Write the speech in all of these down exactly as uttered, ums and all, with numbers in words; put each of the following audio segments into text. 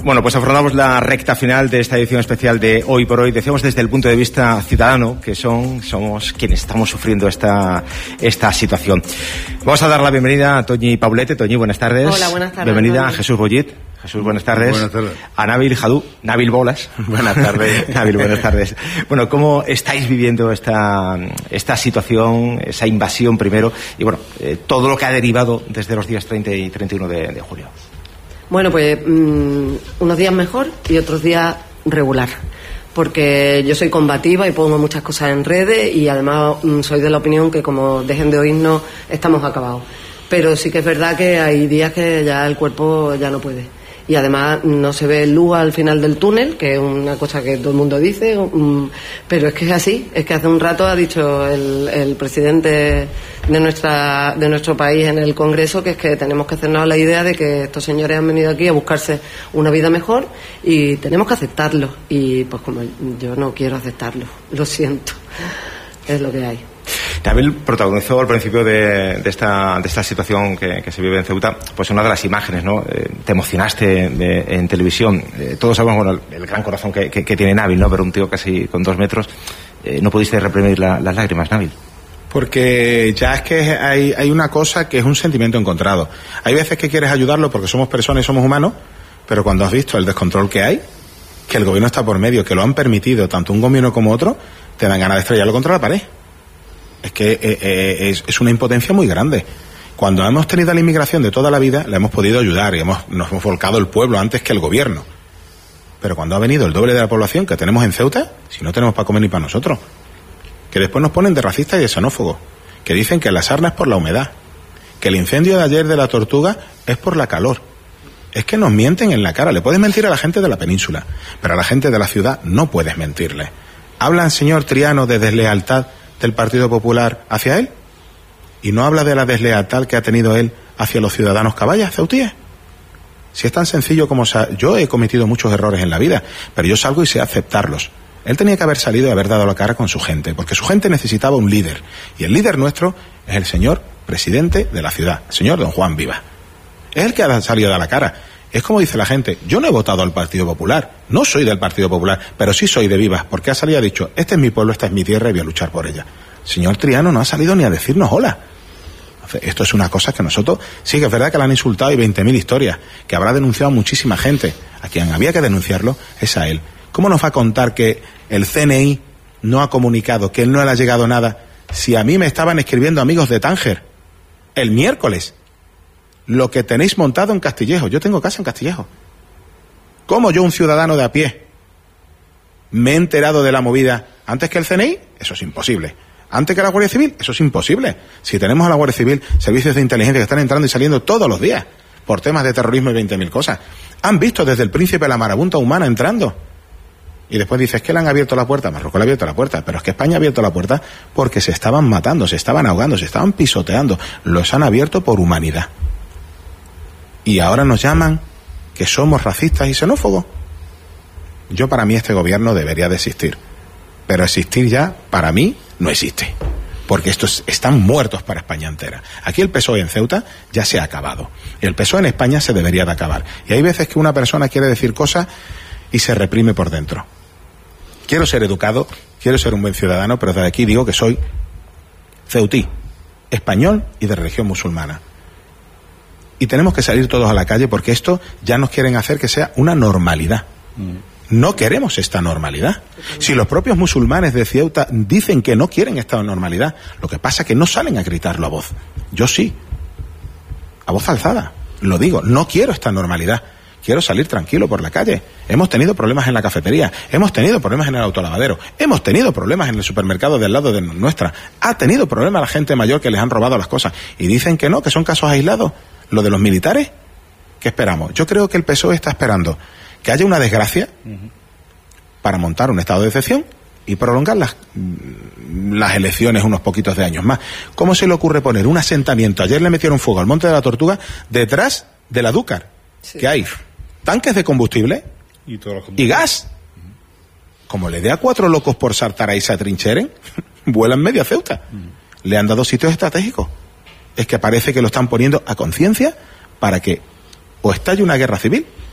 Bueno, pues afrontamos la recta final de esta edición especial de Hoy por Hoy. Decíamos desde el punto de vista ciudadano que son somos quienes estamos sufriendo esta esta situación. Vamos a dar la bienvenida a Toñi Paulete. Toñi, buenas tardes. Hola, buenas tardes. Bienvenida Toñi. a Jesús Bollit. Jesús, buenas tardes. Buenas tardes. A Nabil Jadú. Nabil Bolas. Buenas tardes. Nabil, buenas tardes. Bueno, ¿cómo estáis viviendo esta esta situación, esa invasión primero y bueno, eh, todo lo que ha derivado desde los días treinta y treinta y uno de, de julio? Bueno, pues mmm, unos días mejor y otros días regular, porque yo soy combativa y pongo muchas cosas en redes y además mmm, soy de la opinión que como dejen de oírnos estamos acabados. Pero sí que es verdad que hay días que ya el cuerpo ya no puede. Y además no se ve luz al final del túnel, que es una cosa que todo el mundo dice, um, pero es que es así. Es que hace un rato ha dicho el, el presidente de nuestra de nuestro país en el Congreso que es que tenemos que hacernos la idea de que estos señores han venido aquí a buscarse una vida mejor y tenemos que aceptarlo. Y pues como yo no quiero aceptarlo, lo siento, es lo que hay. Nabil protagonizó al principio de, de esta de esta situación que, que se vive en Ceuta, pues una de las imágenes, ¿no? Eh, te emocionaste de, en televisión. Eh, todos sabemos, bueno, el, el gran corazón que, que, que tiene Nabil, ¿no? Pero un tío casi con dos metros. Eh, ¿No pudiste reprimir la, las lágrimas, Nabil? Porque ya es que hay, hay una cosa que es un sentimiento encontrado. Hay veces que quieres ayudarlo porque somos personas y somos humanos, pero cuando has visto el descontrol que hay, que el gobierno está por medio, que lo han permitido tanto un gobierno como otro, te dan ganas de estrellarlo contra la pared. Es que eh, eh, es, es una impotencia muy grande. Cuando hemos tenido la inmigración de toda la vida, la hemos podido ayudar y hemos, nos hemos volcado el pueblo antes que el gobierno. Pero cuando ha venido el doble de la población que tenemos en Ceuta, si no tenemos para comer ni para nosotros, que después nos ponen de racistas y de xenófobos, que dicen que la sarna es por la humedad, que el incendio de ayer de la Tortuga es por la calor. Es que nos mienten en la cara. Le puedes mentir a la gente de la península, pero a la gente de la ciudad no puedes mentirle. ¿Hablan, señor Triano, de deslealtad del Partido Popular hacia él? ¿Y no habla de la deslealtad que ha tenido él hacia los ciudadanos caballas, ceutíes? Si es tan sencillo como... Sa- yo he cometido muchos errores en la vida, pero yo salgo y sé aceptarlos. Él tenía que haber salido y haber dado la cara con su gente, porque su gente necesitaba un líder. Y el líder nuestro es el señor presidente de la ciudad, el señor don Juan Viva. Es el que ha salido a dar la cara. Es como dice la gente, yo no he votado al Partido Popular, no soy del Partido Popular, pero sí soy de Vivas, porque ha salido y ha dicho, este es mi pueblo, esta es mi tierra y voy a luchar por ella. El señor Triano no ha salido ni a decirnos hola. Esto es una cosa que nosotros, sí que es verdad que le han insultado y veinte mil historias, que habrá denunciado muchísima gente. A quien había que denunciarlo es a él. ¿Cómo nos va a contar que el C N I no ha comunicado, que él no le ha llegado nada, si a mí me estaban escribiendo amigos de Tánger el miércoles lo que tenéis montado en Castillejo? Yo tengo casa en Castillejo. ¿Cómo yo, un ciudadano de a pie, me he enterado de la movida antes que el C N I? Eso es imposible. ¿Antes que la Guardia Civil? Eso es imposible. Si tenemos a la Guardia Civil servicios de inteligencia que están entrando y saliendo todos los días por temas de terrorismo y veinte mil cosas. Han visto desde el príncipe la marabunta humana entrando. Y después dices que le han abierto la puerta. Marruecos le ha abierto la puerta. Pero es que España ha abierto la puerta porque se estaban matando, se estaban ahogando, se estaban pisoteando. Los han abierto por humanidad. Y ahora nos llaman que somos racistas y xenófobos. Yo, para mí, este gobierno debería de existir. Pero existir ya, para mí, no existe. Porque estos están muertos para España entera. Aquí el P S O E en Ceuta ya se ha acabado. El P S O E en España se debería de acabar. Y hay veces que una persona quiere decir cosas y se reprime por dentro. Quiero ser educado, quiero ser un buen ciudadano, pero desde aquí digo que soy ceutí, español y de religión musulmana. Y tenemos que salir todos a la calle porque esto ya nos quieren hacer que sea una normalidad. No queremos esta normalidad. Si los propios musulmanes de Ceuta dicen que no quieren esta normalidad, lo que pasa es que no salen a gritarlo a voz. Yo sí, a voz alzada, lo digo, no quiero esta normalidad. Quiero salir tranquilo por la calle. Hemos tenido problemas en la cafetería, hemos tenido problemas en el autolavadero, hemos tenido problemas en el supermercado del lado de nuestra. Ha tenido problemas la gente mayor que les han robado las cosas. Y dicen que no, que son casos aislados. Lo de los militares, ¿qué esperamos? Yo creo que el P S O E está esperando que haya una desgracia para montar un estado de excepción y prolongar las, las elecciones unos poquitos de años más. ¿Cómo se le ocurre poner un asentamiento? Ayer le metieron fuego al Monte de la Tortuga detrás de la Dúcar, sí, que hay tanques de combustible y, y gas. Como le dé a cuatro locos por saltar ahí se atrincheren, vuelan media Ceuta. Mm. Le han dado sitios estratégicos. Es que parece que lo están poniendo a conciencia para que o estalle una guerra civil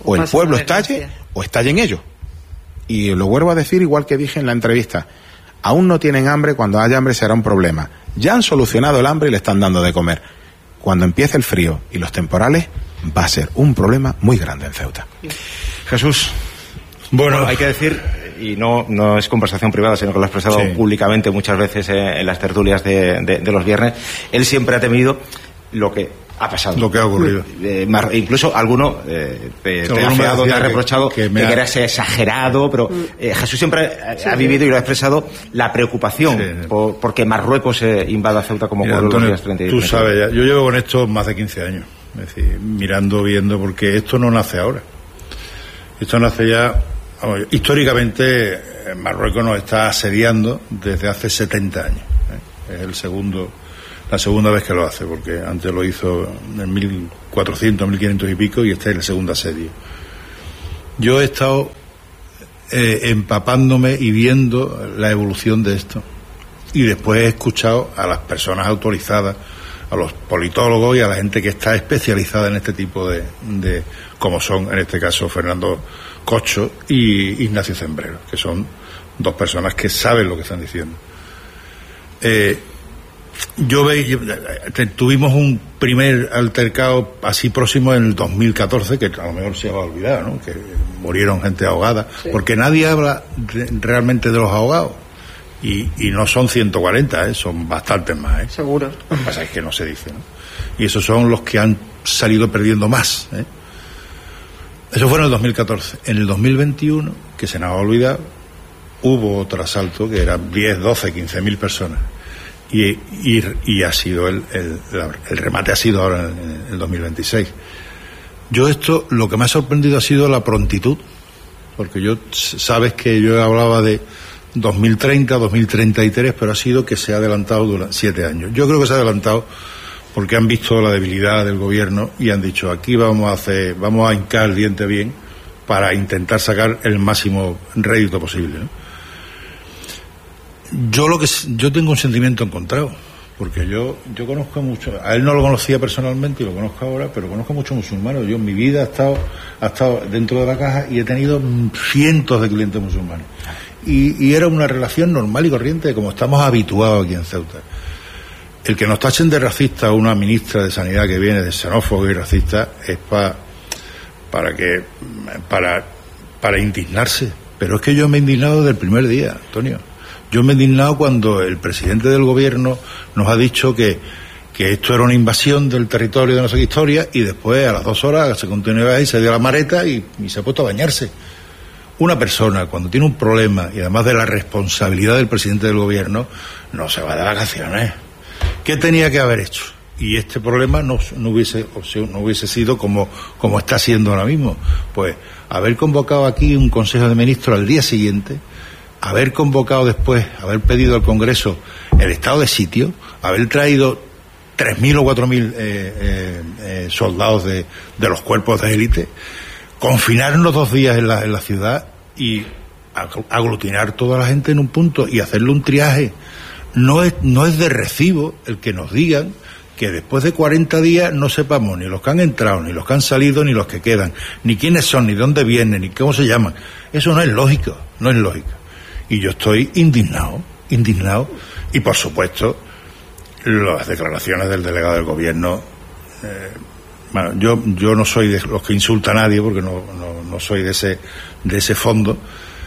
o el pueblo estalle o estallen ellos. Y lo vuelvo a decir igual que dije en la entrevista. Aún no tienen hambre, cuando haya hambre será un problema. Ya han solucionado el hambre y le están dando de comer. Cuando empiece el frío y los temporales, va a ser un problema muy grande en Ceuta. Jesús, bueno, bueno hay que decir, y no, no es conversación privada, sino que lo ha expresado sí. públicamente muchas veces eh, en las tertulias de, de, de los viernes, él siempre ha temido lo que ha pasado. Lo que ha ocurrido. Eh, más, incluso alguno eh, te, te ha feado, te ha reprochado que, que, me ha... que eras exagerado, pero eh, Jesús siempre sí, ha vivido y lo ha expresado la preocupación sí. por, porque Marruecos eh, invada Ceuta como Mira, ocurrió Antonio, los días treinta y tú sabes, ya, yo llevo con esto más de quince años, es decir, mirando, viendo, porque esto no nace ahora. Esto nace ya, vamos, históricamente Marruecos nos está asediando desde hace setenta años. ¿eh? Es el segundo... la segunda vez que lo hace, porque antes lo hizo en mil cuatrocientos, mil quinientos y pico, y este es el segundo asedio. Yo he estado eh, empapándome y viendo la evolución de esto, y después he escuchado a las personas autorizadas, a los politólogos y a la gente que está especializada en este tipo de, de como son en este caso Fernando Cocho y Ignacio Zembrero, que son dos personas que saben lo que están diciendo. Eh, Yo veía, tuvimos un primer altercado así próximo en el dos mil catorce, que a lo mejor se va a olvidar, ¿no? Que murieron gente ahogada, sí. porque nadie habla de, realmente de los ahogados. Y, y no son ciento cuarenta, ¿eh? Son bastantes más, ¿eh? Seguro. Lo que pasa es que no se dice, ¿no? Y esos son los que han salido perdiendo más, ¿eh? Eso fue en el dos mil catorce. En el dos mil veintiuno, que se nos ha olvidado, hubo otro asalto que eran diez, doce, quince mil personas. Y, y, y ha sido el, el, el remate ha sido ahora en el dos mil veintiséis. Yo esto, lo que me ha sorprendido ha sido la prontitud, porque yo, sabes que yo hablaba de dos mil treinta, dos mil treinta y tres, pero ha sido que se ha adelantado durante siete años. Yo creo que se ha adelantado porque han visto la debilidad del gobierno y han dicho, aquí vamos a hacer, vamos a hincar el diente bien para intentar sacar el máximo rédito posible, ¿no? Yo lo que yo tengo un sentimiento encontrado, porque yo yo conozco mucho, a él no lo conocía personalmente y lo conozco ahora, pero conozco muchos musulmanes. Yo en mi vida he estado he estado dentro de la caja y he tenido cientos de clientes musulmanes. Y, y era una relación normal y corriente, como estamos habituados aquí en Ceuta. El que nos tachen de racista una ministra de Sanidad que viene de xenófobo y racista es pa, para que para para indignarse. Pero es que yo me he indignado desde el primer día, Antonio. Yo me he indignado cuando el presidente del gobierno nos ha dicho que, que esto era una invasión del territorio de no sé qué historia, y después a las dos horas se continuó ahí, se dio la maleta y, y se ha puesto a bañarse. Una persona cuando tiene un problema, y además de la responsabilidad del presidente del gobierno, no se va de vacaciones. ¿Qué tenía que haber hecho? Y este problema no, no hubiese no hubiese sido como, como está siendo ahora mismo. Pues haber convocado aquí un Consejo de Ministros al día siguiente, haber convocado después, haber pedido al Congreso el estado de sitio, haber traído tres mil o cuatro mil eh, eh, eh, soldados de, de los cuerpos de élite, confinarnos dos días en la, en la ciudad y aglutinar toda la gente en un punto y hacerle un triaje. No es, no es de recibo el que nos digan que después de cuarenta días no sepamos ni los que han entrado, ni los que han salido, ni los que quedan, ni quiénes son, ni dónde vienen, ni cómo se llaman. Eso no es lógico, no es lógico. Y yo estoy indignado, indignado, y por supuesto las declaraciones del delegado del gobierno. Eh, bueno, yo yo no soy de los que insulta a nadie, porque no, no, no soy de ese de ese fondo.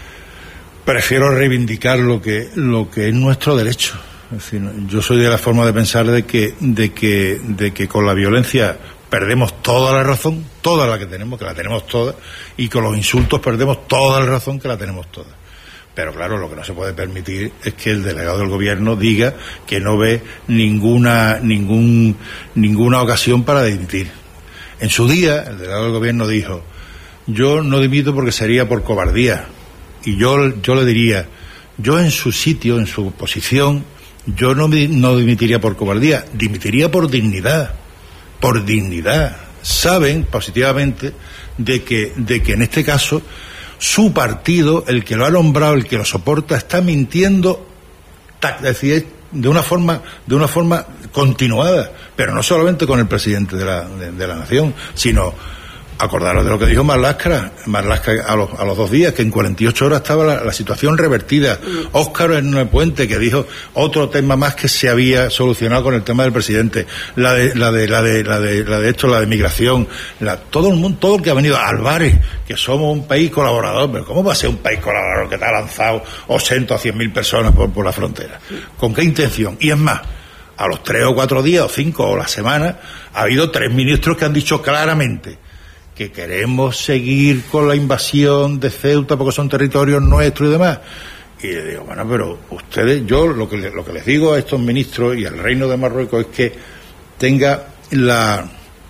Prefiero reivindicar lo que lo que es nuestro derecho. Es decir, yo soy de la forma de pensar de que de que de que con la violencia perdemos toda la razón, toda la que tenemos, que la tenemos toda, y con los insultos perdemos toda la razón, que la tenemos toda. Pero claro, lo que no se puede permitir es que el delegado del gobierno diga que no ve ninguna ningún ninguna ocasión para dimitir. En su día, el delegado del gobierno dijo, yo no dimito porque sería por cobardía. Y yo yo le diría, yo en su sitio, en su posición, yo no, no dimitiría por cobardía, dimitiría por dignidad, por dignidad. Saben positivamente de que, de que en este caso su partido, el que lo ha nombrado, el que lo soporta, está mintiendo, es decir, de una forma, de una forma continuada, pero no solamente con el presidente de la, de, de la nación, sino Acordaros de lo que dijo Marlaska, Marlaska a los, a los dos días, que en cuarenta y ocho horas estaba la, la situación revertida. Óscar en el Puente, que dijo otro tema más que se había solucionado con el tema del presidente. La de, la de, la de, la de, la de esto, la de migración. La, todo el mundo, todo el que ha venido. Álvarez, que somos un país colaborador. Pero ¿cómo va a ser un país colaborador que te ha lanzado ochenta o cien mil personas por, por la frontera? ¿Con qué intención? Y es más, a los tres o cuatro días, o cinco, o la semana, ha habido tres ministros que han dicho claramente que queremos seguir con la invasión de Ceuta porque son territorios nuestros y demás. Y le digo, bueno, pero ustedes, yo lo que, lo que les digo a estos ministros y al Reino de Marruecos es que tenga la,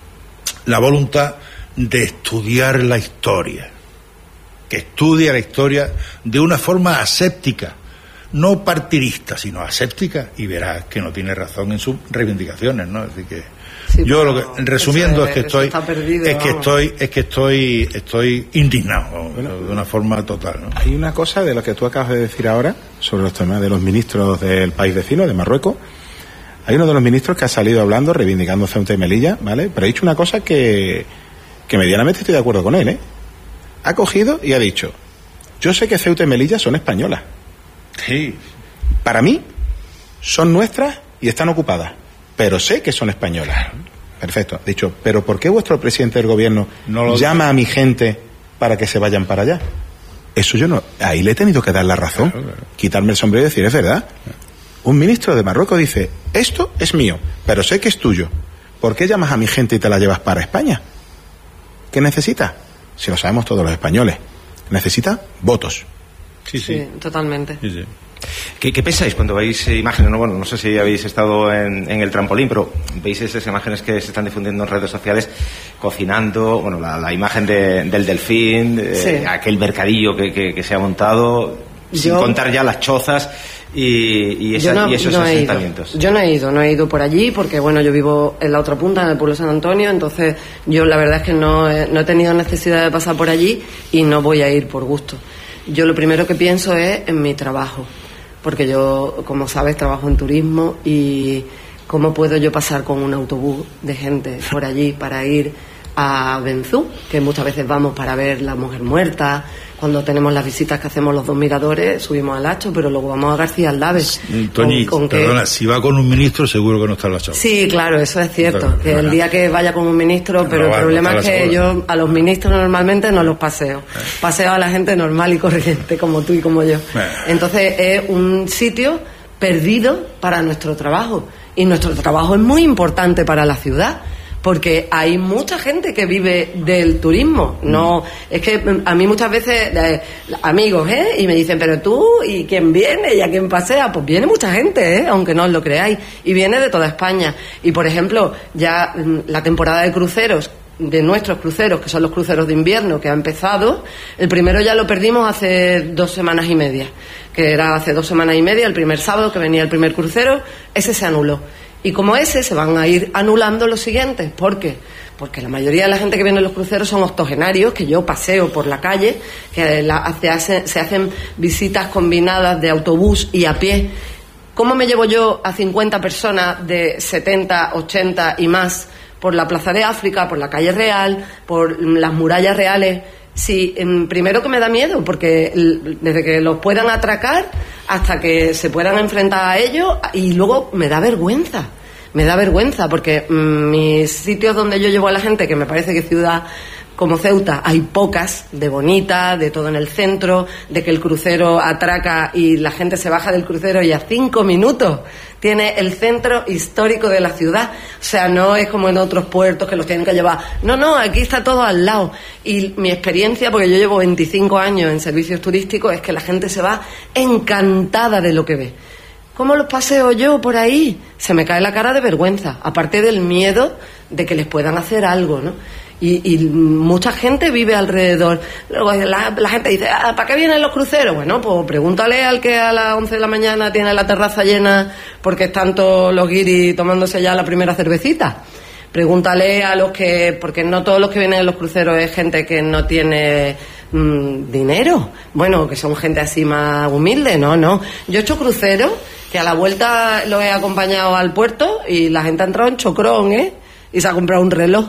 la voluntad de estudiar la historia, que estudie la historia de una forma aséptica, no partidista, sino aséptica, y verás que no tiene razón en sus reivindicaciones, ¿no? Así que sí, yo lo que resumiendo es, es que estoy perdido, es que vamos. estoy es que estoy estoy indignado, bueno, de una forma total, ¿no? Hay una cosa de lo que tú acabas de decir ahora sobre los temas de los ministros del país vecino, de Marruecos. Hay uno de los ministros que ha salido hablando, reivindicando Ceuta y Melilla, ¿vale? Pero ha dicho una cosa que que medianamente estoy de acuerdo con él, ¿eh? Ha cogido y ha dicho: yo sé que Ceuta y Melilla son españolas. Sí. Para mí son nuestras y están ocupadas, pero sé que son españolas. Perfecto. Dicho, pero ¿por qué vuestro presidente del gobierno no llama dice. a mi gente para que se vayan para allá? Eso yo no... Ahí le he tenido que dar la razón. Claro, claro. Quitarme el sombrero y decir, es verdad. Un ministro de Marruecos dice, esto es mío, pero sé que es tuyo. ¿Por qué llamas a mi gente y te la llevas para España? ¿Qué necesita? Si lo sabemos todos los españoles. Necesita votos. Sí, sí, sí, totalmente. Sí, sí. ¿Qué, ¿Qué pensáis cuando veis imágenes? No, bueno, no sé si habéis estado en, en el trampolín, pero veis esas imágenes que se están difundiendo en redes sociales, cocinando, bueno, la, la imagen de, del delfín, sí. eh, aquel mercadillo que, que, que se ha montado, yo, sin contar ya las chozas y, y, esa, no, y esos no asentamientos. Yo no he ido, no he ido por allí porque, bueno, yo vivo en la otra punta, en el pueblo de San Antonio, entonces yo la verdad es que no he, no he tenido necesidad de pasar por allí y no voy a ir por gusto. Yo lo primero que pienso es en mi trabajo, porque yo, como sabes, trabajo en turismo y ¿cómo puedo yo pasar con un autobús de gente por allí para ir a Benzú, que muchas veces vamos para ver la mujer muerta? Cuando tenemos las visitas que hacemos los dos miradores, subimos al Hacho, pero luego vamos a García Aldaves. Toñi, con, con perdona, que... si va con un ministro seguro que no está en la chava. Sí, claro, eso es cierto, no, que no, el día que vaya con un ministro, no, pero no, el problema no es que yo a los ministros normalmente no los paseo. Eh. Paseo a la gente normal y corriente, como tú y como yo. Eh. Entonces es un sitio perdido para nuestro trabajo. Y nuestro trabajo es muy importante para la ciudad, porque hay mucha gente que vive del turismo. No, es que a mí muchas veces eh, amigos, ¿eh? Y me dicen, pero tú, ¿y quién viene? ¿Y a quién pasea? Pues viene mucha gente, ¿eh? Aunque no os lo creáis, y viene de toda España. Y por ejemplo, ya la temporada de cruceros, de nuestros cruceros, que son los cruceros de invierno, que ha empezado, el primero ya lo perdimos hace dos semanas y media, que era hace dos semanas y media, el primer sábado que venía el primer crucero, ese se anuló. Y como ese, se van a ir anulando los siguientes. ¿Por qué? Porque la mayoría de la gente que viene en los cruceros son octogenarios, que yo paseo por la calle, que la, hace, hace, se hacen visitas combinadas de autobús y a pie. ¿Cómo me llevo yo a cincuenta personas de setenta, ochenta y más por la Plaza de África, por la Calle Real, por las murallas reales? Sí, primero que me da miedo, porque desde que los puedan atracar hasta que se puedan enfrentar a ellos, y luego me da vergüenza, me da vergüenza, porque mmm, mis sitios donde yo llevo a la gente, que me parece que ciudad como Ceuta hay pocas, de bonita, de todo en el centro, de que el crucero atraca y la gente se baja del crucero y a cinco minutos tiene el centro histórico de la ciudad. O sea, no es como en otros puertos que los tienen que llevar. No, no, aquí está todo al lado. Y mi experiencia, porque yo llevo veinticinco años en servicios turísticos, es que la gente se va encantada de lo que ve. ¿Cómo los paseo yo por ahí? Se me cae la cara de vergüenza, aparte del miedo de que les puedan hacer algo, ¿no? Y, y mucha gente vive alrededor. Luego la, la gente dice, ah, ¿para qué vienen los cruceros? Bueno, pues pregúntale al que a las once de la mañana tiene la terraza llena porque están todos los guiris tomándose ya la primera cervecita. Pregúntale a los que, porque no todos los que vienen en los cruceros es gente que no tiene mmm, dinero. Bueno, que son gente así más humilde, no, no. Yo he hecho cruceros que a la vuelta los he acompañado al puerto y la gente ha entrado en chocrón, ¿eh? Y se ha comprado un reloj.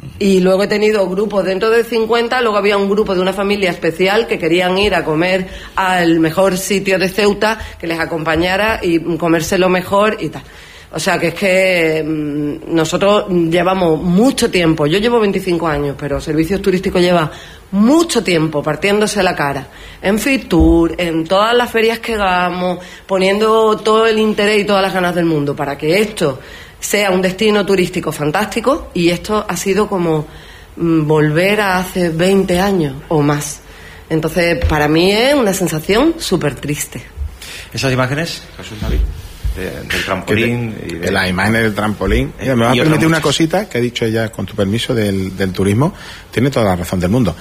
Y luego he tenido grupos dentro de cincuenta, luego había un grupo de una familia especial que querían ir a comer al mejor sitio de Ceuta, que les acompañara y comérselo mejor y tal. O sea, que es que mmm, nosotros llevamos mucho tiempo, yo llevo veinticinco años, pero Servicios Turísticos lleva mucho tiempo partiéndose la cara en Fitur, en todas las ferias que hagamos, poniendo todo el interés y todas las ganas del mundo para que esto sea un destino turístico fantástico, y esto ha sido como mmm, volver a hace veinte años o más. Entonces, para mí es una sensación súper triste. ¿Esas imágenes, Jesús David? De, del trampolín de, y de las imágenes del trampolín. Mira, me va a permitir una cosita que ha dicho ella, con tu permiso, del, del turismo. Tiene toda la razón del mundo.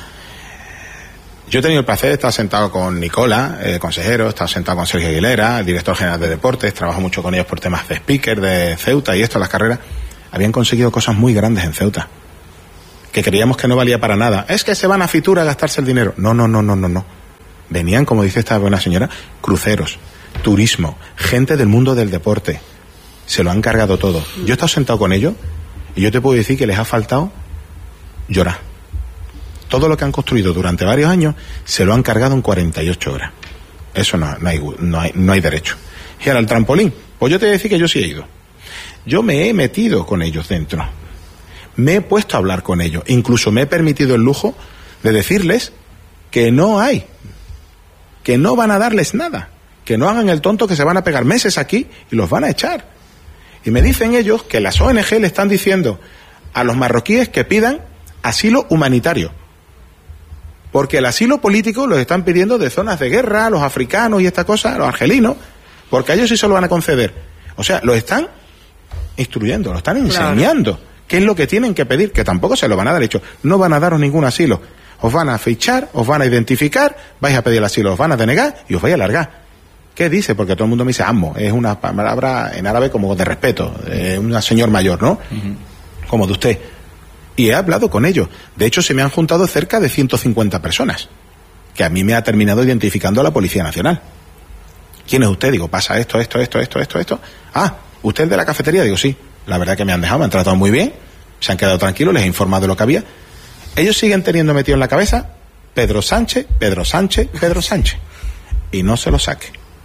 Yo he tenido el placer de estar sentado con Nicola, eh, consejero, he estado sentado con Sergio Aguilera, el director general de deportes, trabajo mucho con ellos por temas de speaker, de Ceuta y esto, las carreras. Habían conseguido cosas muy grandes en Ceuta, que creíamos que no valía para nada. Es que se van a Fitur a gastarse el dinero. No, no, no, no, no, no. Venían, como dice esta buena señora, cruceros, turismo, gente del mundo del deporte. Se lo han cargado todo. Yo he estado sentado con ellos y yo te puedo decir que les ha faltado llorar. Todo lo que han construido durante varios años se lo han cargado en cuarenta y ocho horas. Eso no, no, hay, no, hay, no hay derecho. Y ahora el trampolín, pues yo te voy a decir que yo sí he ido. Yo me he metido con ellos dentro. Me he puesto a hablar con ellos. Incluso me he permitido el lujo de decirles que no hay, que no van a darles nada, que no hagan el tonto, que se van a pegar meses aquí y los van a echar. Y me dicen ellos que las O N G le están diciendo a los marroquíes que pidan asilo humanitario, porque el asilo político los están pidiendo de zonas de guerra, los africanos y esta cosa, los argelinos, porque a ellos sí se lo van a conceder. O sea, los están instruyendo, los están enseñando claro. qué es lo que tienen que pedir, que tampoco se lo van a dar hecho. No van a daros ningún asilo. Os van a fichar, os van a identificar, vais a pedir el asilo, os van a denegar y os vais a largar. ¿Qué dice? Porque todo el mundo me dice amo, es una palabra en árabe como de respeto, eh, un señor mayor, ¿no? Uh-huh. Como de usted. Y he hablado con ellos. De hecho, se me han juntado cerca de ciento cincuenta personas, que a mí me ha terminado identificando la Policía Nacional. ¿Quién es usted? Digo, pasa esto, esto, esto, esto, esto, esto. Ah, ¿usted es de la cafetería? Digo, sí. La verdad que me han dejado, me han tratado muy bien, se han quedado tranquilos, les he informado de lo que había. Ellos siguen teniendo metido en la cabeza Pedro Sánchez, Pedro Sánchez, Pedro Sánchez. Y no se lo saque.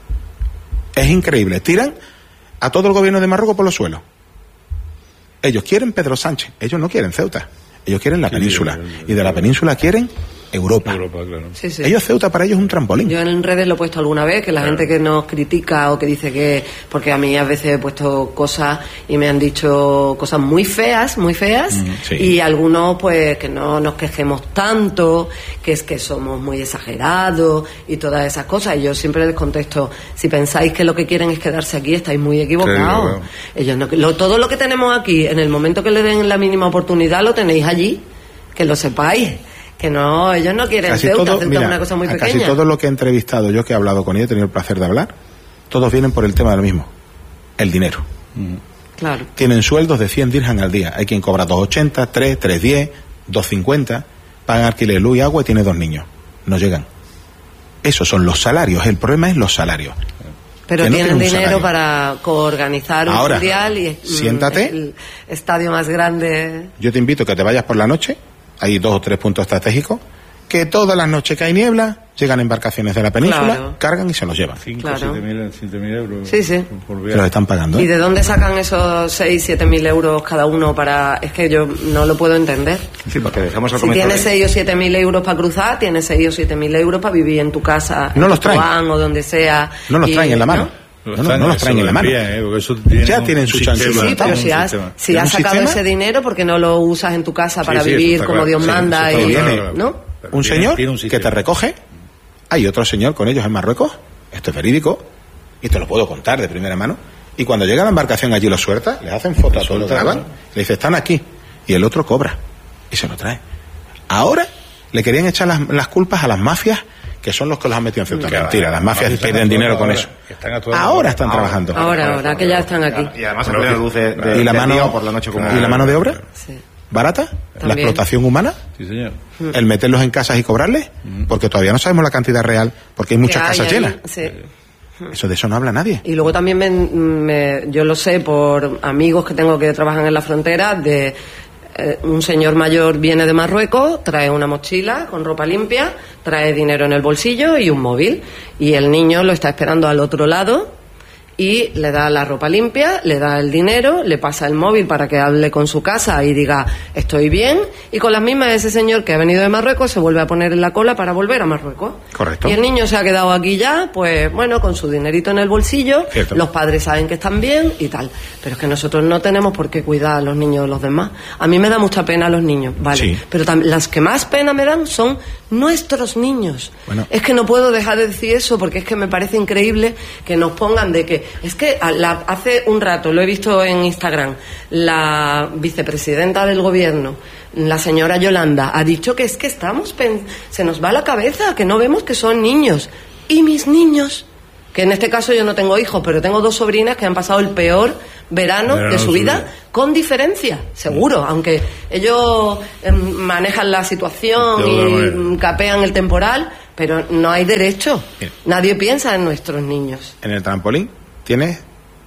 Es increíble. Tiran a todo el gobierno de Marruecos por los suelos. Ellos quieren Pedro Sánchez. Ellos no quieren Ceuta. Ellos quieren la sí, península. Sí, sí, sí, y de la península quieren Europa. Europa claro. sí, sí. Ellos, Ceuta, para ellos es un trampolín. Yo en redes lo he puesto alguna vez, que la claro. gente que nos critica o que dice que... Porque a mí a veces he puesto cosas y me han dicho cosas muy feas, muy feas, mm, sí. y algunos pues que no nos quejemos tanto, que es que somos muy exagerados y todas esas cosas. Y yo siempre les contesto, si pensáis que lo que quieren es quedarse aquí, estáis muy equivocados. Sí, claro. Ellos no, lo, todo lo que tenemos aquí, en el momento que le den la mínima oportunidad, lo tenéis allí, que lo sepáis. Que no, ellos no quieren casi Ceuta, todo, Ceuta mira, es una cosa muy pequeña. Casi todo lo que he entrevistado, yo que he hablado con ellos, he tenido el placer de hablar, todos vienen por el tema de lo mismo, el dinero. Mm. Claro. Tienen sueldos de cien dirham al día. Hay quien cobra dos ochenta, tres, tres diez, dos cincuenta, pagan alquiler, luz y agua y tiene dos niños. No llegan. Esos son los salarios, el problema es los salarios. Pero no tienen dinero salario. Para coorganizar un Ahora, mundial y siéntate, el estadio más grande. Yo te invito a que te vayas por la noche. Hay dos o tres puntos estratégicos que todas las noches que hay niebla llegan embarcaciones de la península, claro. cargan y se los llevan. cinco o siete mil euros. Sí, sí. Por viaje. Los están pagando. ¿eh? ¿Y de dónde sacan esos seis, siete mil euros cada uno para...? Es que yo no lo puedo entender. Sí, porque dejamos al Si tienes seis o siete mil euros para cruzar, tienes seis o siete mil euros para vivir en tu casa, no los traen. Juan, o donde sea. No los traen y, en la mano. ¿no? No, no, no los traen en la mano. Envían, eh, eso tiene ya tienen su chance. Sí, pero si has, si has sacado sistema? ese dinero, porque no lo usas en tu casa para sí, sí, vivir como claro. Dios sí, manda. Y, viene, ¿no? Un señor un que te recoge, hay otro señor con ellos en Marruecos, esto es verídico, y te lo puedo contar de primera mano, y cuando llega la embarcación allí lo suelta, le hacen fotos, a todos lo graban, le dice, están aquí, y el otro cobra, y se lo trae. Ahora le querían echar las, las culpas a las mafias, que son los que los han metido en Ceuta. Mentira, las mafias pierden dinero con eso. Ahora están trabajando. Ahora, ahora, que ya están aquí. Y además la luz de, de, ¿Y la mano por la noche como ¿Y la mano de obra? Sí. ¿Barata? También. ¿La explotación humana? Sí, señor. ¿El meterlos en casas y cobrarles? Porque todavía no sabemos la cantidad real, porque hay muchas casas llenas. Sí. Eso de eso no habla nadie. Y luego también me, me, yo lo sé por amigos que tengo que trabajan en la frontera, de eh, un señor mayor viene de Marruecos, trae una mochila con ropa limpia, trae dinero en el bolsillo y un móvil, y el niño lo está esperando al otro lado y le da la ropa limpia, le da el dinero, le pasa el móvil para que hable con su casa y diga estoy bien, y con las mismas ese señor que ha venido de Marruecos se vuelve a poner en la cola para volver a Marruecos. Correcto. Y el niño se ha quedado aquí ya, pues bueno, con su dinerito en el bolsillo. Cierto. Los padres saben que están bien y tal, pero es que nosotros no tenemos por qué cuidar a los niños de los demás. A mí me da mucha pena a los niños, vale, sí. Pero tam- las que más pena me dan son nuestros niños. Bueno. Es que no puedo dejar de decir eso porque es que me parece increíble que nos pongan de que es que a la, hace un rato lo he visto en Instagram, la vicepresidenta del gobierno, la señora Yolanda, ha dicho que es que estamos pen- se nos va la cabeza, que no vemos que son niños. Y mis niños, que en este caso yo no tengo hijos, pero tengo dos sobrinas que han pasado el peor verano Verano de su vida, vida, con diferencia, seguro, sí. Aunque ellos eh, manejan la situación y eh. capean el temporal, pero no hay derecho. Bien. Nadie piensa en nuestros niños. En el trampolín tienes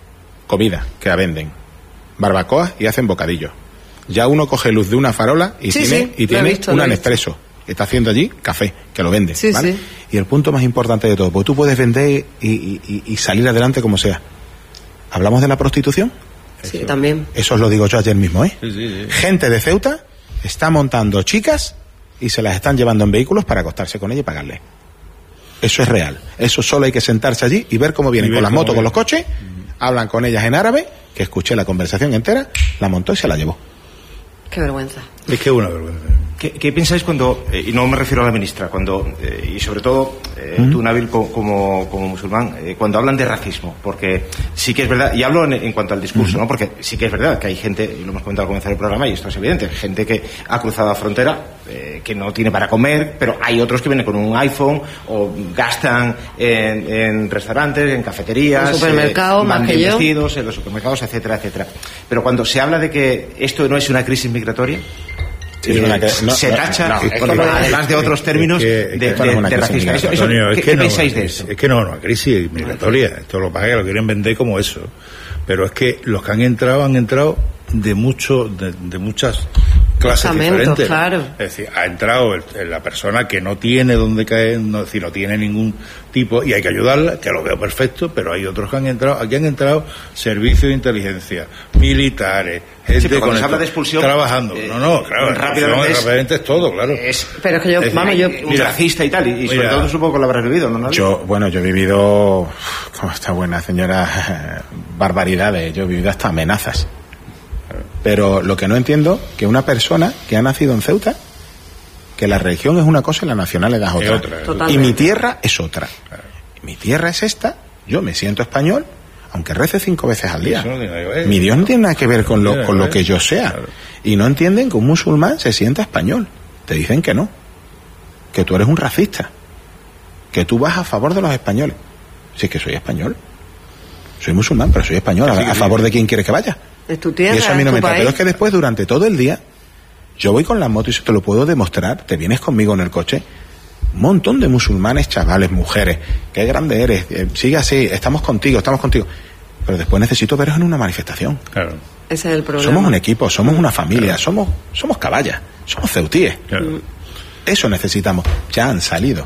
comida que la venden, barbacoa y hacen bocadillos. Ya uno coge luz de una farola y sí, tiene, sí, y tiene visto, un Nespresso. Está haciendo allí café, que lo vende, sí, ¿vale? Sí. Y el punto más importante de todo, porque tú puedes vender y, y, y salir adelante como sea. ¿Hablamos de la prostitución? Sí, eso, también. Eso os lo digo yo ayer mismo, ¿eh? Sí, sí, sí. Gente de Ceuta está montando chicas y se las están llevando en vehículos para acostarse con ellas y pagarles. Eso es real. Eso solo hay que sentarse allí y ver cómo vienen con las motos, con los coches, uh-huh. Hablan con ellas en árabe, que escuché la conversación entera, la montó y se la llevó. Qué vergüenza. Es que es una vergüenza. ¿Qué, qué pensáis cuando, eh, y no me refiero a la ministra, cuando, eh, y sobre todo eh, ¿Mm? tú, Nabil, co- como, como musulmán, eh, cuando hablan de racismo? Porque sí que es verdad, y hablo en, en cuanto al discurso, ¿Mm? ¿no? Porque sí que es verdad que hay gente, y lo hemos comentado al comenzar el programa, y esto es evidente, gente que ha cruzado la frontera, eh, que no tiene para comer, pero hay otros que vienen con un iPhone o gastan en, en restaurantes, en cafeterías, en supermercados, eh, más que yo, vestidos, en los supermercados, etcétera, etcétera. Pero cuando se habla de que esto no es una crisis migratoria, Sí, eh, una, no, se tacha, no, no, no, no, además de otros términos, que, que, de, de, de, de racismo. Eso, eso, Antonio, ¿qué, es que ¿qué no, pensáis de eso? Es que no, no, crisis migratoria. Esto lo paga, lo quieren vender como eso. Pero es que los que han entrado, han entrado de mucho, de, de muchas clases diferentes. Claro. Es decir, ha entrado el, la persona que no tiene donde caer, no, es decir, no tiene ningún tipo, y hay que ayudarla, que lo veo perfecto, pero hay otros que han entrado, aquí han entrado servicios de inteligencia, militares, gente sí, con se habla de expulsión, trabajando. Eh, no, no, claro, rápidamente, es, rápidamente es todo, claro. Es, pero es que yo, es vamos, yo, un racista y tal, y, y sobre mira, todo supongo que lo habrás vivido, ¿no? Yo, bueno, yo he vivido, como está buena señora, barbaridades, yo he vivido hasta amenazas. Pero lo que no entiendo, que una persona que ha nacido en Ceuta, que la religión es una cosa y la nacionalidad es otra. Es otra. Y mi tierra es otra. Claro. Mi tierra es esta, yo me siento español, aunque rece cinco veces al día. No mi Dios no tiene nada que ver con lo, con lo que yo sea. Claro. Y no entienden que un musulmán se sienta español. Te dicen que no. Que tú eres un racista. Que tú vas a favor de los españoles. Si es que soy español. Soy musulmán, pero soy español. ¿A, a favor de quién quieres que vaya? Es tu tierra, y eso a mí no me entra. país. Pero es que después, durante todo el día, yo voy con la moto y se te lo puedo demostrar. Te vienes conmigo en el coche. Un montón de musulmanes, chavales, mujeres. Qué grande eres. Eh, sigue así. Estamos contigo, estamos contigo. Pero después necesito veros en una manifestación. Claro. Ese es el problema. Somos un equipo, somos una familia, claro. somos somos caballas, somos ceutíes. Claro. Eso necesitamos. Ya han salido.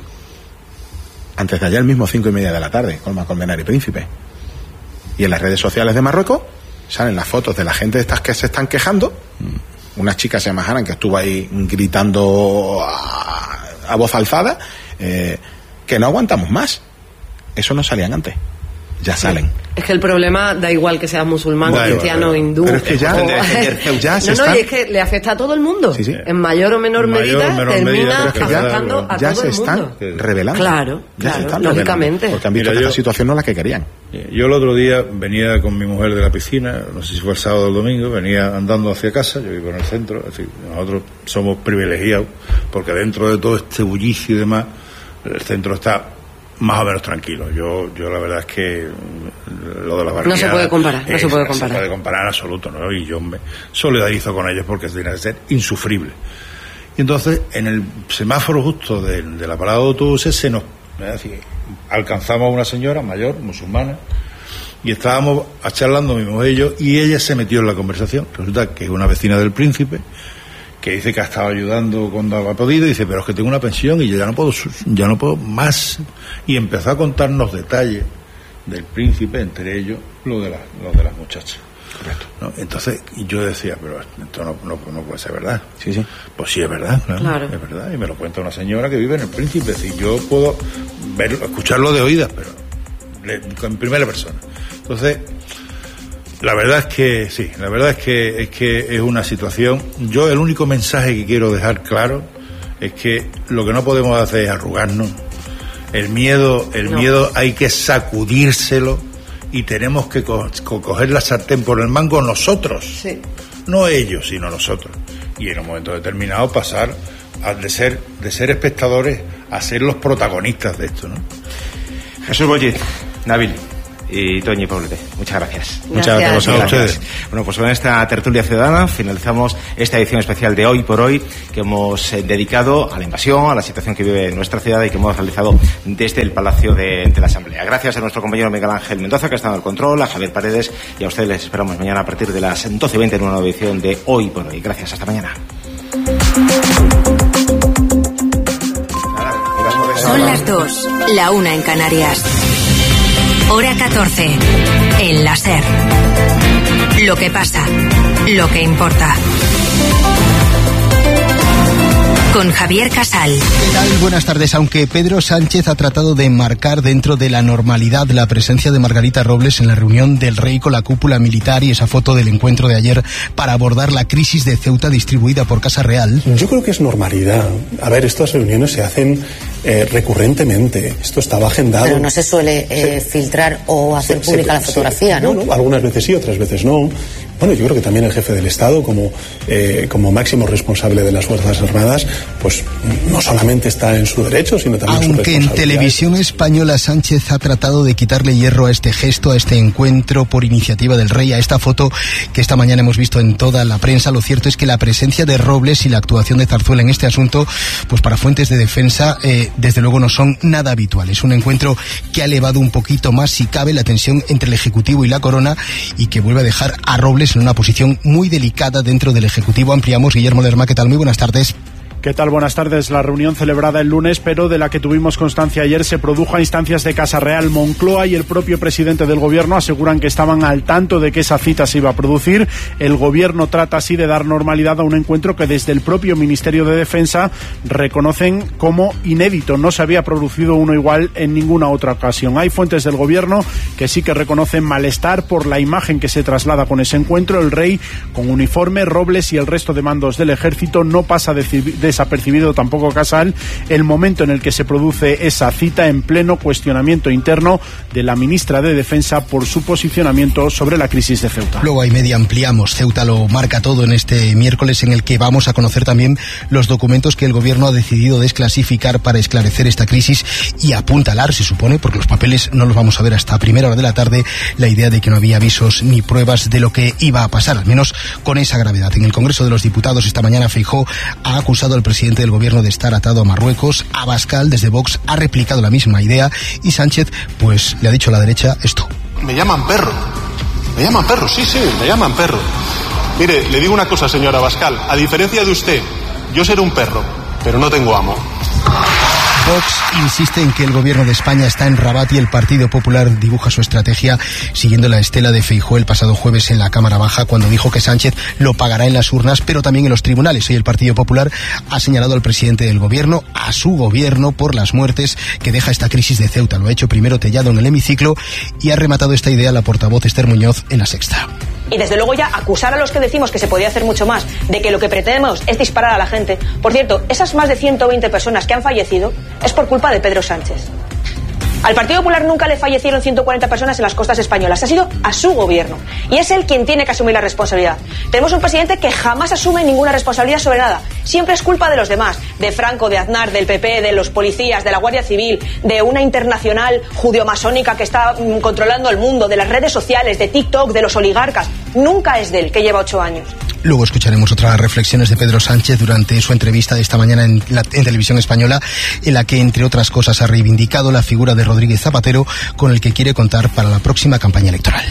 Antes de ayer mismo, cinco y media de la tarde, con Colmenar y Príncipe. Y en las redes sociales de Marruecos salen las fotos de la gente de estas que se están quejando. Una chica se llama Hanan, que estuvo ahí gritando a, a voz alzada, eh, que no aguantamos más. Eso no salían antes. Ya salen. Es que el problema da igual que seas musulmán, da cristiano, igual, hindú. Pero es que ya, o... ya se no, están... no, y es que le afecta a todo el mundo. Sí, sí. En mayor o menor mayor, medida menor termina medida, afectando ya, a ya todo se el mundo. están revelando. Claro, ya claro, se están lógicamente. Revelando, porque han visto Mira, que yo, esta situación no es la que querían. Yo el otro día venía con mi mujer de la piscina, no sé si fue el sábado o el domingo, venía andando hacia casa, yo vivo en el centro, es decir, nosotros somos privilegiados, porque dentro de todo este bullicio y demás, el centro está más o menos tranquilo. Yo, yo la verdad es que lo de la barriada... No se puede comparar, no es, se puede comparar. No se puede comparar en absoluto, ¿no? Y yo me solidarizo con ellos porque tiene que ser insufrible. Y entonces, en el semáforo justo de, de la parada de autobuses, se nos... Es decir, alcanzamos a una señora mayor, musulmana, y estábamos charlando mi mujer y yo, y ella se metió en la conversación. Resulta que es una vecina del príncipe, que dice que ha estado ayudando cuando ha podido, y dice, pero es que tengo una pensión y yo ya no puedo, ya no puedo más. Y empezó a contarnos detalles del príncipe, entre ellos lo de, la, lo de las muchachas. Correcto. ¿No? Entonces yo decía, pero esto no, no, no puede ser verdad. Sí, sí. Pues sí, es verdad, claro, claro. Es verdad. Y me lo cuenta una señora que vive en el príncipe. Es decir, yo puedo verlo, escucharlo de oídas, pero en primera persona. Entonces, la verdad es que sí, la verdad es que es que es una situación. Yo el único mensaje que quiero dejar claro es que lo que no podemos hacer es arrugarnos. El miedo, el no. miedo hay que sacudírselo, y tenemos que co- co- coger la sartén por el mango nosotros, sí. No ellos, sino nosotros. Y en un momento determinado pasar a de ser de ser espectadores a ser los protagonistas de esto, ¿no? Jesús Boyit, Nabil y Toñi Poblete, muchas gracias. gracias. Muchas gracias a ustedes. Bueno, pues con esta tertulia ciudadana finalizamos esta edición especial de Hoy por Hoy, que hemos eh, dedicado a la invasión, a la situación que vive nuestra ciudad y que hemos realizado desde el Palacio de, de la Asamblea. Gracias a nuestro compañero Miguel Ángel Mendoza, que ha estado al control, a Javier Paredes, y a ustedes les esperamos mañana a partir de las doce y veinte en una nueva edición de Hoy por Hoy. Gracias, hasta mañana. Son las dos, la una en Canarias. Hora catorce, en la SER. Lo que pasa, lo que importa. Con Javier Casal. ¿Qué tal? Buenas tardes. Aunque Pedro Sánchez ha tratado de enmarcar dentro de la normalidad la presencia de Margarita Robles en la reunión del Rey con la cúpula militar y esa foto del encuentro de ayer para abordar la crisis de Ceuta distribuida por Casa Real. Yo creo que es normalidad. A ver, estas reuniones se hacen eh, recurrentemente. Esto estaba agendado. Pero no se suele eh, se, filtrar o hacer se, pública se, la fotografía, se, ¿no? No, no, algunas veces sí, otras veces no. Bueno, yo creo que también el jefe del Estado, como, eh, como máximo responsable de las Fuerzas Armadas, pues no solamente está en su derecho, sino también en su responsabilidad. Aunque en Televisión Española Sánchez ha tratado de quitarle hierro a este gesto, a este encuentro por iniciativa del Rey, a esta foto que esta mañana hemos visto en toda la prensa, lo cierto es que la presencia de Robles y la actuación de Zarzuela en este asunto, pues para fuentes de defensa, eh, desde luego no son nada habituales. Un encuentro que ha elevado un poquito más, si cabe, la tensión entre el Ejecutivo y la Corona, y que vuelve a dejar a Robles en una posición muy delicada dentro del Ejecutivo. Ampliamos. Guillermo Lerma, ¿qué tal? Muy buenas tardes. ¿Qué tal? Buenas tardes. La reunión celebrada el lunes, pero de la que tuvimos constancia ayer, se produjo a instancias de Casa Real. Moncloa y el propio presidente del Gobierno aseguran que estaban al tanto de que esa cita se iba a producir. El Gobierno trata así de dar normalidad a un encuentro que desde el propio Ministerio de Defensa reconocen como inédito. No se había producido uno igual en ninguna otra ocasión. Hay fuentes del Gobierno que sí que reconocen malestar por la imagen que se traslada con ese encuentro. El Rey con uniforme, Robles y el resto de mandos del Ejército. No pasa de, de desapercibido tampoco Casal el momento en el que se produce esa cita, en pleno cuestionamiento interno de la ministra de Defensa por su posicionamiento sobre la crisis de Ceuta. Luego hay media ampliamos. Ceuta lo marca todo en este miércoles, en el que vamos a conocer también los documentos que el Gobierno ha decidido desclasificar para esclarecer esta crisis y apuntalar, se supone, porque los papeles no los vamos a ver hasta primera hora de la tarde, la idea de que no había avisos ni pruebas de lo que iba a pasar, al menos con esa gravedad. En el Congreso de los Diputados esta mañana Feijóo ha acusado al presidente del Gobierno de estar atado a Marruecos. Abascal, desde Vox, ha replicado la misma idea, y Sánchez pues le ha dicho a la derecha esto. Me llaman perro, me llaman perro, sí, sí, me llaman perro. Mire, le digo una cosa, señora Abascal, a diferencia de usted, yo seré un perro, pero no tengo amo. Vox insiste en que el Gobierno de España está en Rabat y el Partido Popular dibuja su estrategia siguiendo la estela de Feijóo el pasado jueves en la Cámara Baja, cuando dijo que Sánchez lo pagará en las urnas, pero también en los tribunales. Hoy el Partido Popular ha señalado al presidente del Gobierno, a su Gobierno, por las muertes que deja esta crisis de Ceuta. Lo ha hecho primero Tellado en el hemiciclo y ha rematado esta idea la portavoz Esther Muñoz en La Sexta. Y desde luego ya acusar a los que decimos que se podía hacer mucho más, de que lo que pretendemos es disparar a la gente. Por cierto, esas más de ciento veinte personas que han fallecido es por culpa de Pedro Sánchez. Al Partido Popular nunca le fallecieron ciento cuarenta personas en las costas españolas. Ha sido a su Gobierno. Y es él quien tiene que asumir la responsabilidad. Tenemos un presidente que jamás asume ninguna responsabilidad sobre nada. Siempre es culpa de los demás. De Franco, de Aznar, del P P, de los policías, de la Guardia Civil, de una internacional judio-masónica que está mm, controlando el mundo, de las redes sociales, de TikTok, de los oligarcas. Nunca es de él, que lleva ocho años. Luego escucharemos otras reflexiones de Pedro Sánchez durante su entrevista de esta mañana en, la, en Televisión Española, en la que, entre otras cosas, ha reivindicado la figura de Rodríguez Zapatero, con el que quiere contar para la próxima campaña electoral.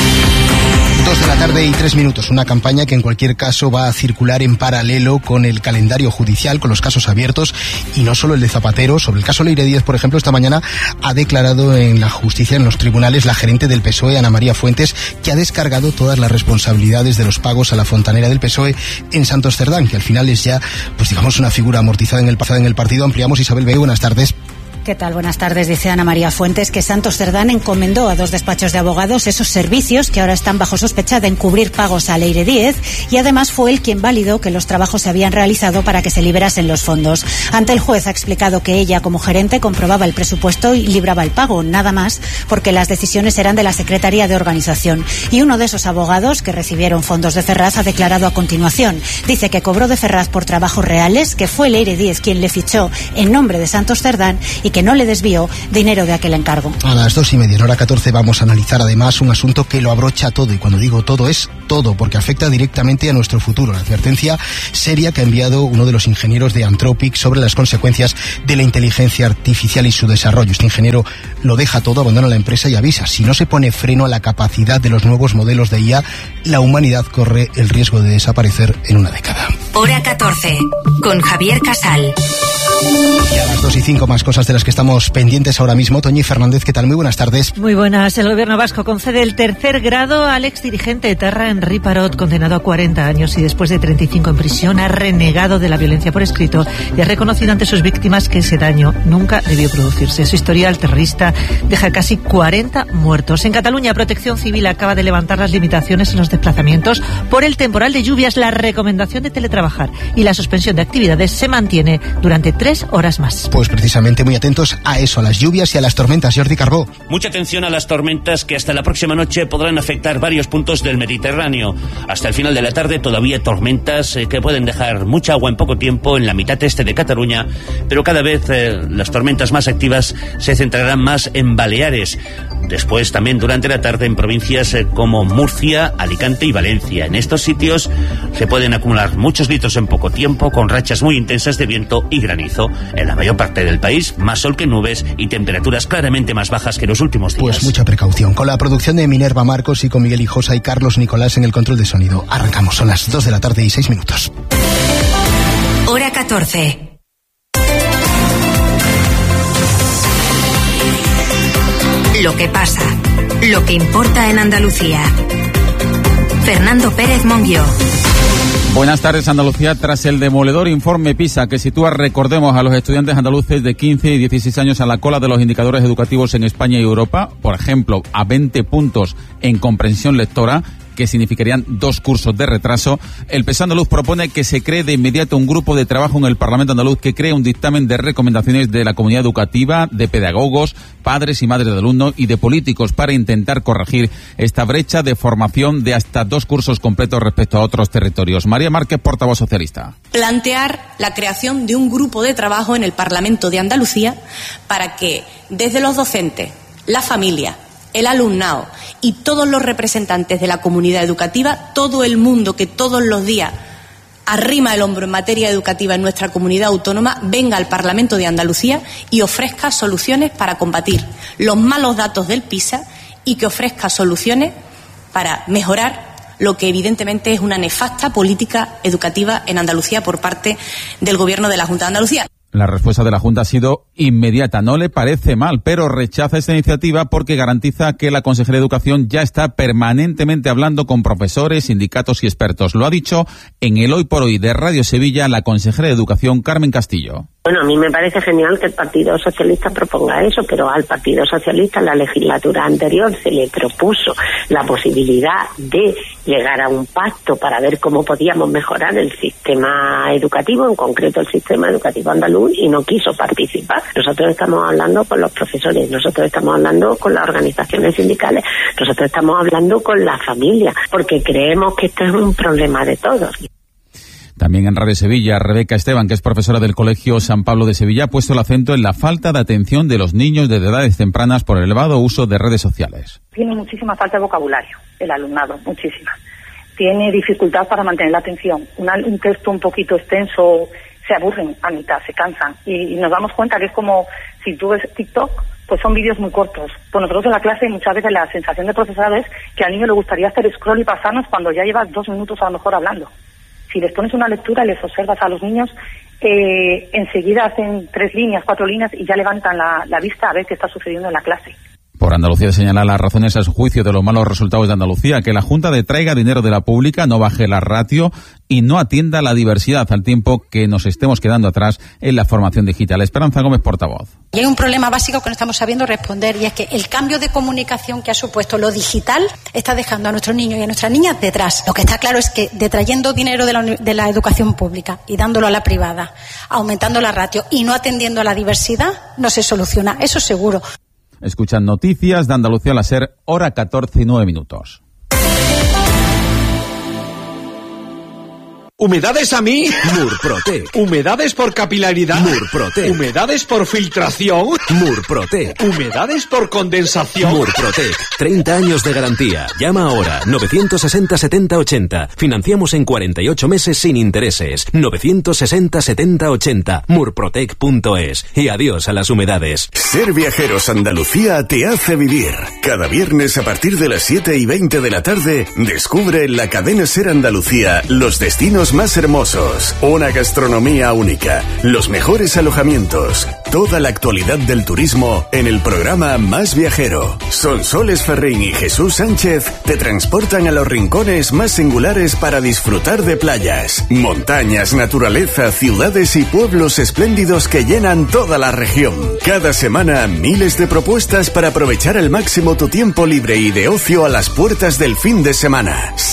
Dos de la tarde y tres minutos. Una campaña que en cualquier caso va a circular en paralelo con el calendario judicial, con los casos abiertos, y no solo el de Zapatero. Sobre el caso Leire Díez, por ejemplo, esta mañana ha declarado en la justicia, en los tribunales, la gerente del P S O E, Ana María Fuentes, que ha descargado todas las responsabilidades de los pagos a la fontanera del P S O E en Santos Cerdán, que al final es ya, pues digamos, una figura amortizada en el pasado en el partido. Ampliamos. Isabel Bey, buenas tardes. ¿Qué tal? Buenas tardes. Dice Ana María Fuentes que Santos Cerdán encomendó a dos despachos de abogados esos servicios que ahora están bajo sospecha de encubrir pagos a Leire Díez, y además fue él quien validó que los trabajos se habían realizado para que se liberasen los fondos. Ante el juez ha explicado que ella, como gerente, comprobaba el presupuesto y libraba el pago, nada más, porque las decisiones eran de la Secretaría de Organización. Y uno de esos abogados que recibieron fondos de Ferraz ha declarado a continuación. Dice que cobró de Ferraz por trabajos reales, que fue Leire Díez quien le fichó en nombre de Santos Cerdán y que no le desvió dinero de aquel encargo. A las dos y media, en hora catorce, vamos a analizar además un asunto que lo abrocha todo, y cuando digo todo es todo, porque afecta directamente a nuestro futuro. La advertencia seria que ha enviado uno de los ingenieros de Anthropic sobre las consecuencias de la inteligencia artificial y su desarrollo. Este ingeniero lo deja todo, abandona la empresa y avisa: si no se pone freno a la capacidad de los nuevos modelos de I A, la humanidad corre el riesgo de desaparecer en una década. Hora catorce, con Javier Casal. Y a las dos y cinco, más cosas de las que estamos pendientes ahora mismo. Toñi Fernández, ¿qué tal? Muy buenas tardes. Muy buenas. El gobierno vasco concede el tercer grado al exdirigente etarra Henri Parot, condenado a cuarenta años y después de treinta y cinco en prisión ha renegado de la violencia por escrito y ha reconocido ante sus víctimas que ese daño nunca debió producirse. Su historial terrorista deja casi cuarenta muertos. En Cataluña, Protección Civil acaba de levantar las limitaciones en los desplazamientos por el temporal de lluvias. La recomendación de teletrabajar y la suspensión de actividades se mantiene durante tres horas más. Pues precisamente muy atentos a eso, a las lluvias y a las tormentas. Jordi Carbó. Mucha atención a las tormentas que hasta la próxima noche podrán afectar varios puntos del Mediterráneo. Hasta el final de la tarde todavía tormentas eh, que pueden dejar mucha agua en poco tiempo en la mitad este de Cataluña, pero cada vez eh, las tormentas más activas se centrarán más en Baleares. Después también durante la tarde en provincias eh, como Murcia, Alicante y Valencia. En estos sitios se pueden acumular muchos litros en poco tiempo, con rachas muy intensas de viento y granizo. En la mayor parte del país, más sol que nubes y temperaturas claramente más bajas que los últimos días. Pues mucha precaución. Con la producción de Minerva Marcos y con Miguel Hijosa y Carlos Nicolás en el control de sonido. Arrancamos, son las dos de la tarde y seis minutos. Hora catorce. Lo que pasa, lo que importa en Andalucía. Fernando Pérez Monguió. Buenas tardes. Andalucía, tras el demoledor informe PISA que sitúa, recordemos, a los estudiantes andaluces de quince y dieciséis años a la cola de los indicadores educativos en España y Europa, por ejemplo, a veinte puntos en comprensión lectora, que significarían dos cursos de retraso, el P S O E andaluz propone que se cree de inmediato un grupo de trabajo en el Parlamento andaluz que cree un dictamen de recomendaciones de la comunidad educativa, de pedagogos, padres y madres de alumnos y de políticos para intentar corregir esta brecha de formación de hasta dos cursos completos respecto a otros territorios. María Márquez, portavoz socialista. Plantear la creación de un grupo de trabajo en el Parlamento de Andalucía para que desde los docentes, la familia, el alumnado y todos los representantes de la comunidad educativa, todo el mundo que todos los días arrima el hombro en materia educativa en nuestra comunidad autónoma, venga al Parlamento de Andalucía y ofrezca soluciones para combatir los malos datos del PISA y que ofrezca soluciones para mejorar lo que evidentemente es una nefasta política educativa en Andalucía por parte del Gobierno de la Junta de Andalucía. La respuesta de la Junta ha sido inmediata. No le parece mal, pero rechaza esta iniciativa porque garantiza que la consejera de Educación ya está permanentemente hablando con profesores, sindicatos y expertos. Lo ha dicho en el Hoy por Hoy de Radio Sevilla la consejera de Educación, Carmen Castillo. Bueno, a mí me parece genial que el Partido Socialista proponga eso, pero al Partido Socialista en la legislatura anterior se le propuso la posibilidad de llegar a un pacto para ver cómo podíamos mejorar el sistema educativo, en concreto el sistema educativo andaluz, y no quiso participar. Nosotros estamos hablando con los profesores, nosotros estamos hablando con las organizaciones sindicales, nosotros estamos hablando con la familia, porque creemos que esto es un problema de todos. También en Radio Sevilla, Rebeca Esteban, que es profesora del Colegio San Pablo de Sevilla, ha puesto el acento en la falta de atención de los niños desde edades tempranas por el elevado uso de redes sociales. Tiene muchísima falta de vocabulario el alumnado, muchísima. tiene dificultad para mantener la atención. Una, un texto un poquito extenso, se aburren a mitad, se cansan. Y, y nos damos cuenta que es como si tú ves TikTok, pues son vídeos muy cortos. Pues nosotros en la clase muchas veces la sensación de profesor es que al niño le gustaría hacer scroll y pasarnos cuando ya llevas dos minutos a lo mejor hablando. Si les pones una lectura y les observas a los niños, eh, enseguida hacen tres líneas, cuatro líneas y ya levantan la, la vista a ver qué está sucediendo en la clase. Por Andalucía señala las razones a su juicio de los malos resultados de Andalucía, que la Junta detraiga dinero de la pública, no baje la ratio y no atienda la diversidad, al tiempo que nos estemos quedando atrás en la formación digital. Esperanza Gómez, portavoz. Y hay un problema básico que no estamos sabiendo responder, y es que el cambio de comunicación que ha supuesto lo digital está dejando a nuestros niños y a nuestras niñas detrás. Lo que está claro es que detrayendo dinero de la, de la educación pública y dándolo a la privada, aumentando la ratio y no atendiendo a la diversidad, no se soluciona, eso seguro. Escuchan noticias de Andalucía, la SER, hora catorce y nueve minutos. ¿Humedades a mí? Murprotec. ¿Humedades por capilaridad? Murprotec. ¿Humedades por filtración? Murprotec. ¿Humedades por condensación? Murprotec. treinta años de garantía. Llama ahora. novecientos sesenta setenta ochenta. Financiamos en cuarenta y ocho meses sin intereses. novecientos sesenta setenta ochenta. murprotec punto es. Y adiós a las humedades. Ser Viajeros Andalucía te hace vivir. Cada viernes a partir de las siete y veinte de la tarde, descubre en la cadena Ser Andalucía los destinos más hermosos, una gastronomía única, los mejores alojamientos, toda la actualidad del turismo en el programa Más Viajero. Sonsoles Ferrín y Jesús Sánchez te transportan a los rincones más singulares para disfrutar de playas, montañas, naturaleza, ciudades y pueblos espléndidos que llenan toda la región. Cada semana miles de propuestas para aprovechar al máximo tu tiempo libre y de ocio a las puertas del fin de semana.